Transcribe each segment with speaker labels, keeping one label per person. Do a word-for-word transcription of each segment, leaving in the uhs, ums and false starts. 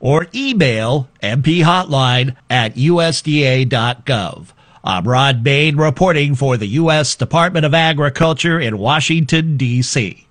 Speaker 1: or email m p hotline at u s d a dot gov. I'm Rod Bain reporting for the U S Department of Agriculture in Washington, D C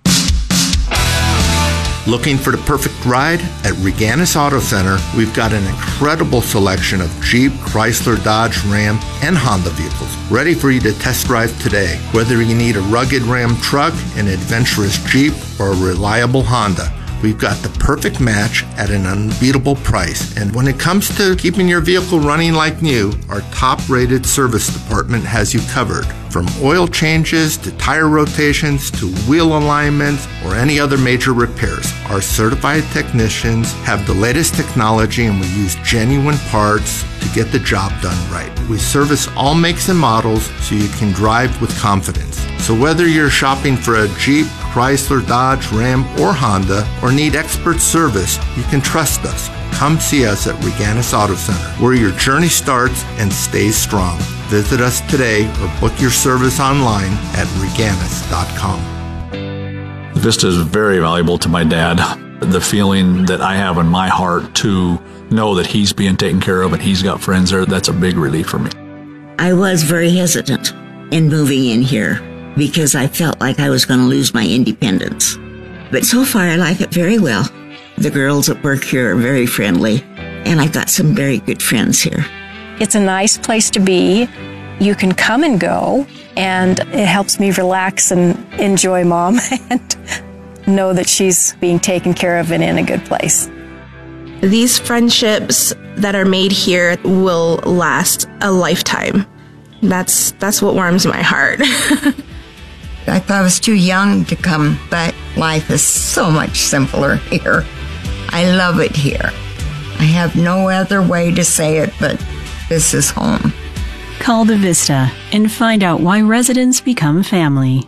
Speaker 2: Looking for the perfect ride? At Reganis Auto Center, we've got an incredible selection of Jeep, Chrysler, Dodge, Ram, and Honda vehicles ready for you to test drive today. Whether you need a rugged Ram truck, an adventurous Jeep, or a reliable Honda, we've got the perfect match at an unbeatable price. And when it comes to keeping your vehicle running like new, our top-rated service department has you covered. From oil changes to tire rotations to wheel alignments or any other major repairs, our certified technicians have the latest technology and we use genuine parts to get the job done right. We service all makes and models so you can drive with confidence. So whether you're shopping for a Jeep, Chrysler, Dodge, Ram, or Honda, or need expert service, you can trust us. Come see us at Reganis Auto Center, where your journey starts and stays strong. Visit us today or book your service online at reganis dot com.
Speaker 3: Vista is very valuable to my dad. The feeling that I have in my heart to know that he's being taken care of and he's got friends there, that's a big relief for me.
Speaker 4: I was very hesitant in moving in here because I felt like I was going to lose my independence. But so far, I like it very well. The girls at work here are very friendly, and I've got some very good friends here.
Speaker 5: It's a nice place to be. You can come and go, and it helps me relax and enjoy Mom and know that she's being taken care of and in a good place.
Speaker 6: These friendships that are made here will last a lifetime. That's that's what warms my heart.
Speaker 7: I thought I was too young to come, but life is so much simpler here. I love it here. I have no other way to say it, but this is home.
Speaker 8: Call the Vista and find out why residents become family.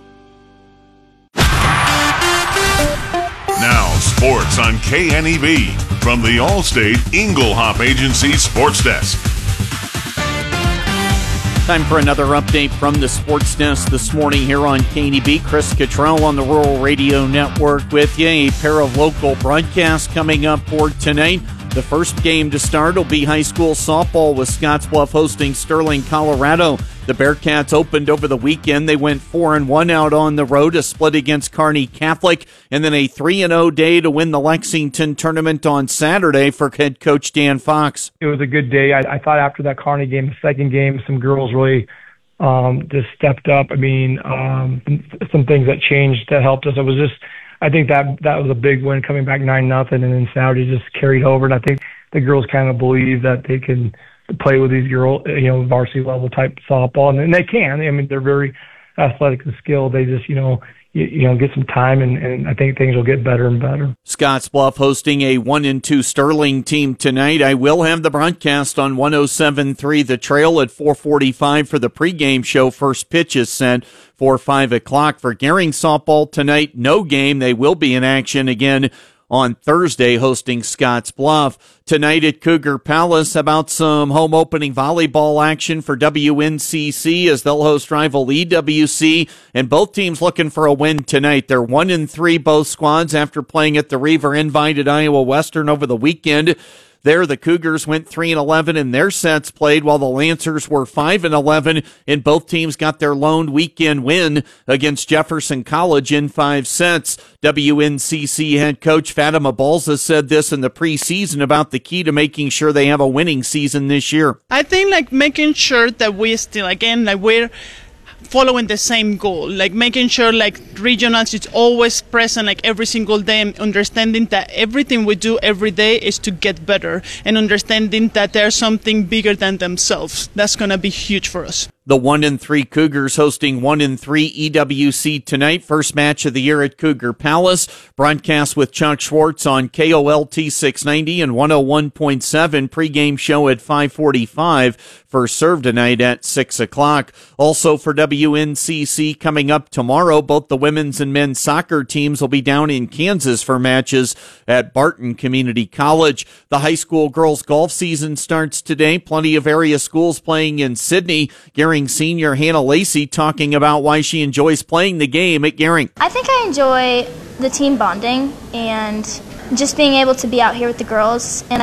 Speaker 9: Now, sports on K N E B from the Allstate Inglehop Agency Sports Desk.
Speaker 10: Time for another update from the Sports Desk this morning here on K N E B. Chris Cottrell on the Rural Radio Network with you. A pair of local broadcasts coming up for tonight. The first game to start will be high school softball with Scottsbluff hosting Sterling, Colorado. The Bearcats opened over the weekend. They went four and one out on the road, a split against Kearney Catholic, and then a three and oh day to win the Lexington tournament on Saturday for head coach Dan Fox.
Speaker 11: It was a good day. I, I thought after that Kearney game, the second game, some girls really um, just stepped up. I mean, um, some things that changed that helped us. It was just, I think that that was a big win, coming back nine nothing, and then Saturday just carried over. And I think the girls kind of believe that they can play with these girls, you know, varsity level type softball, and, and they can. I mean, they're very athletic and skilled. They just, you know, you, you know, get some time, and, and I think things will get better and better.
Speaker 10: Scottsbluff hosting a one and two Sterling team tonight. I will have the broadcast on one oh seven point three The Trail at four forty-five for the pregame show. First pitch is sent for five o'clock. For Gering softball tonight, no game. They will be in action again on Thursday hosting Scottsbluff. Tonight at Cougar Palace, about some home opening volleyball action for W N C C as they'll host rival E W C, and both teams looking for a win tonight. They're one and three, both squads, after playing at the Reaver Invite at Iowa Western over the weekend. There, the Cougars went three and eleven in their sets played, while the Lancers were five and eleven, and both teams got their lone weekend win against Jefferson College in five sets. W N C C head coach Fatima Balza said this in the preseason about the key to making sure they have a winning season this year.
Speaker 12: I think like making sure that we still, again, like we're following the same goal, like making sure like regionals is always present like every single day, and understanding that everything we do every day is to get better, and understanding that there's something bigger than themselves. That's going to be huge for us.
Speaker 10: The one and three Cougars hosting one and three E W C tonight. First match of the year at Cougar Palace. Broadcast with Chuck Schwartz on K O L T six ninety and one oh one point seven. Pregame show at five forty-five. First serve tonight at six o'clock. Also for W N C C coming up tomorrow, both the women's and men's soccer teams will be down in Kansas for matches at Barton Community College. The high school girls golf season starts today. Plenty of area schools playing in Sydney. Gary senior Hannah Lacey talking about why she enjoys playing the game at Gering.
Speaker 13: I think I enjoy the team bonding and just being able to be out here with the girls, and